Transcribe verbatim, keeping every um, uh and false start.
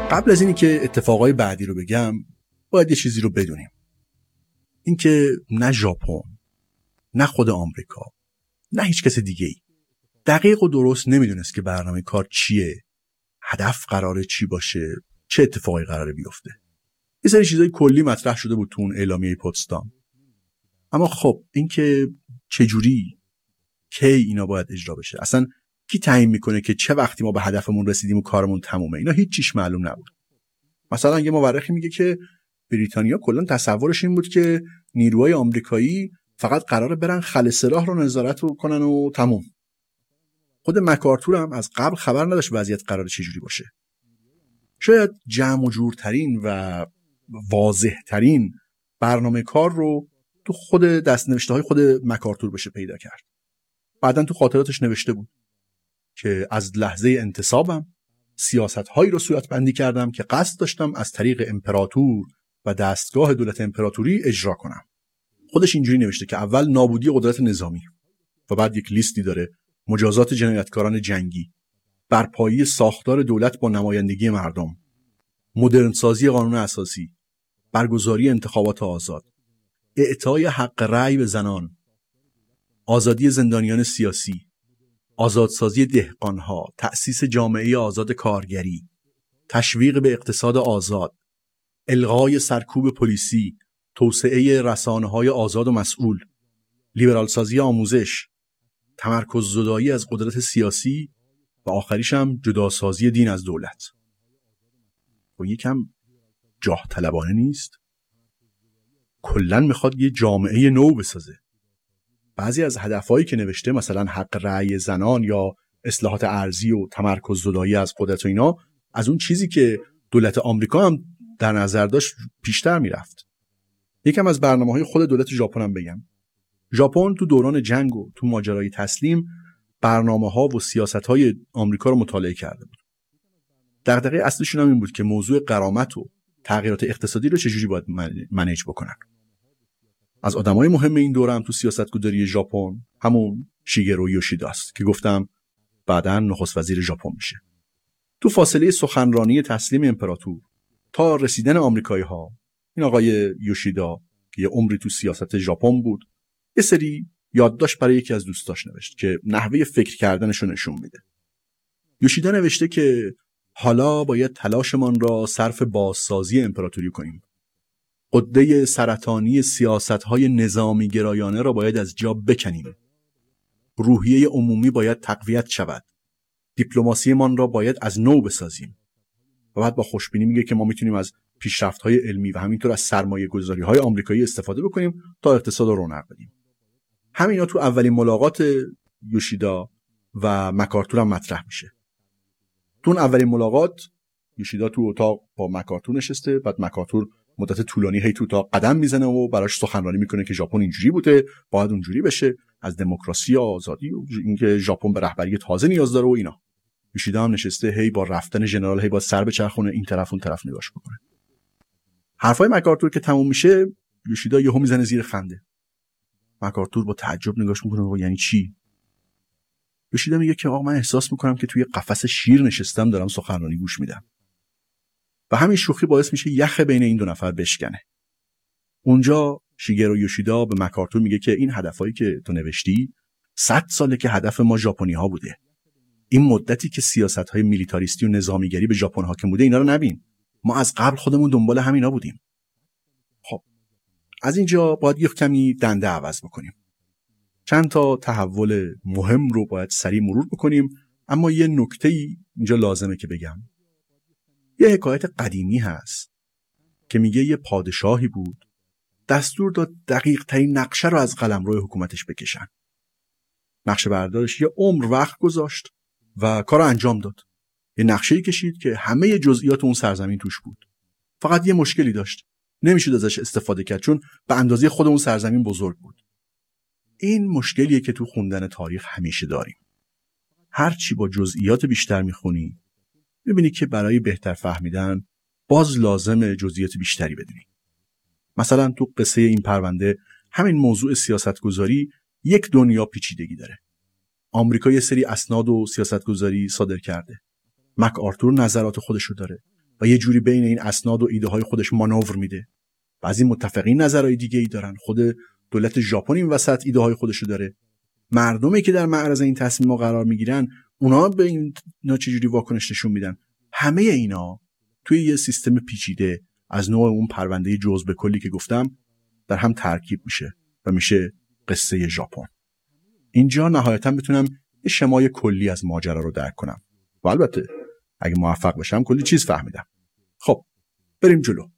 قبل از اینی که اتفاقای بعدی رو بگم باید یه چیزی رو بدونیم. اینکه نه ژاپن، نه خود آمریکا، نه هیچ کس دیگه‌ای دقیق و درست نمیدونست که برنامه کار چیه، هدف قراره چی باشه، چه اتفاقی قراره بیفته. یه سری چیزای کلی مطرح شده بود تو اون اعلامیه پوتسدام. اما خب اینکه چجوری، کی اینا باید اجرا بشه، اصلا کی تعیین میکنه که چه وقتی ما به هدفمون رسیدیم و کارمون تمومه، اینا هیچ چیش معلوم نبود. مثلا یه مورخی میگه که بریتانیا کلا تصورش این بود که نیروهای آمریکایی فقط قراره برن خل سلاح رو نظارت کنن و تموم. خود مکارتور هم از قبل خبر نداشت وضعیت قراره چجوری باشه. شاید جمع و جورترین و واضحترین برنامه کار رو تو خود دست‌نوشته های خود مکارتور بشه پیدا کرد. بعدن تو خاطراتش نوشته بود که از لحظه انتصابم سیاست‌هایی رو صورتبندی کردم که قصد داشتم از طریق امپراتور و دستگاه دولت امپراتوری اجرا کنم. خودش اینجوری نوشته که اول نابودی قدرت نظامی و بعد یک لیستی داره: مجازات جنایتکاران جنگی، برپایی ساختار دولت با نمایندگی مردم، مدرنسازی قانون اساسی، برگزاری انتخابات آزاد، اعطای حق رأی به زنان، آزادی زندانیان سیاسی، آزادسازی دهقانها، تأسیس جامعه آزاد کارگری، تشویق به اقتصاد آزاد، الغای سرکوب پلیسی، توسعه رسانه‌های آزاد و مسئول، لیبرال سازی آموزش، تمرکز زدایی از قدرت سیاسی و آخریش هم جداسازی دین از دولت. و یکم جاه طلبانه نیست؟ کلن میخواد یه جامعه نو بسازه. بعضی از هدفهایی که نوشته، مثلا حق رأی زنان یا اصلاحات ارضی و تمرکز زدایی از قدرت و اینا، از اون چیزی که دولت آمریکا هم در نظر داشت پیشتر میرفت. یکم از برنامه‌های خود دولت ژاپن هم بگم. ژاپن تو دوران جنگ و تو ماجرای تسلیم برنامه‌ها و سیاست‌های آمریکا رو مطالعه کرده بود. دغدغه اصلیشون هم این بود که موضوع غرامت و تغییرات اقتصادی رو چجوری باید منیج بکنن. از آدمای مهم این دوره هم تو سیاستگذاری ژاپن همون شیگرو یوشیدا است که گفتم بعداً نخست وزیر ژاپن میشه. تو فاصله سخنرانی تسلیم امپراتور تا رسیدن آمریکایی‌ها، این آقای یوشیدا که یه عمری تو سیاست ژاپن بود، یه سری یادداشت برای یکی از دوستاش نوشت که نحوه فکر کردنش رو نشون میده. یوشیدا نوشته که حالا باید تلاشمان را صرف بازسازی امپراتوری کنیم. غده سرطانی سیاست‌های نظامی گرایانه را باید از جا بکنیم. روحیه عمومی باید تقویت شود. دیپلماسیمان را باید از نو بسازیم. و بعد با خوشبینی میگه که ما میتونیم از پیشرفت‌های علمی و همینطور از سرمایه‌گذاری‌های آمریکایی استفاده بکنیم تا اقتصاد رو رونق بدیم. همینا تو اولین ملاقات یوشیدا و مکارتور هم مطرح میشه. تو اون اولین ملاقات یوشیدا تو اتاق با مکارتور نشسته، بعد مکارتور مدت طولانی هی تو اتاق قدم میزنه و براش سخنرانی میکنه که ژاپن اینجوری بوده، باید اونجوری بشه، از دموکراسی و آزادی و اینکه ژاپن به رهبری تازه نیاز داره و اینا. یوشیدا هم نشسته هی با رفتن ژنرال هی با سر بچرخونه این طرف اون طرف نگاش بکنه. حرفای مکارتور که تموم میشه، یوشیدا یهو میزنه زیر خنده. مکارتور با تعجب نگاش میکنه و یعنی چی؟ یوشیدا میگه که آقا من احساس میکنم که توی قفس شیر نشستم دارم سخنرانی گوش میدم. و همین شوخی باعث میشه یخ بین این دو نفر بشکنه. اونجا شیگرو یوشیدا به مکارتور میگه که این هدفایی که تو نوشتی صد ساله که هدف ما ژاپنی‌ها بوده. این مدتی که سیاست‌های میلیتاریستی و نظامیگری به ژاپن حاکم بوده اینا رو نبین. ما از قبل خودمون دنبال همینا بودیم. خب از اینجا باید یک کمی دنده عوض بکنیم. چند تا تحول مهم رو باید سریع مرور بکنیم، اما یه نکته‌ای اینجا لازمه که بگم. یه حکایت قدیمی هست که میگه یه پادشاهی بود، دستور داد دقیق ترین نقشه رو از قلمرو حکومتش بکشن. نقشه بردارش یه عمر وقت گذاشت و کار انجام داد. یه نقشه‌ای کشید که همه جزئیات اون سرزمین توش بود. فقط یه مشکلی داشت. نمیشد ازش استفاده کرد چون به اندازه خود اون سرزمین بزرگ بود. این مشکلیه که تو خوندن تاریخ همیشه داریم. هر چی با جزئیات بیشتر میخونی، میبینی که برای بهتر فهمیدن باز لازم جزئیات بیشتری بدونی. مثلا تو قصه این پرونده همین موضوع سیاستگذاری یک دنیا پیچیدگی داره. آمریکا یه سری اسناد و سیاستگذاری صادر کرده. مک آرتور نظرات خودشو داره. و یه جوری بین این اسناد و ایده های خودش مانور میده. بعضی متفقین نظرهای دیگه ای دارن. خود دولت ژاپن این وسط ایده های خودشو داره. مردمی که در معرض این تصمیم‌ها قرار میگیرن اونا به اینا چجوری واکنش نشون میدن. همه اینا توی یه سیستم پیچیده از نوع اون پرونده جزء به کلی که گفتم در هم ترکیب میشه و میشه قصه ژاپن. اینجا نهایتا میتونم یه شمای کلی از ماجرا رو درک کنم و البته اگه موفق بشم کلی چیز فهمیدم. خب بریم جلو.